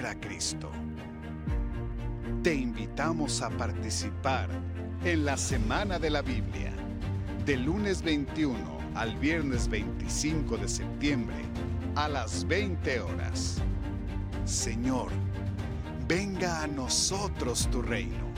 para Cristo. Te invitamos a participar en la Semana de la Biblia, del lunes 21 al viernes 25 de septiembre, a las 20 horas. Señor, venga a nosotros tu reino.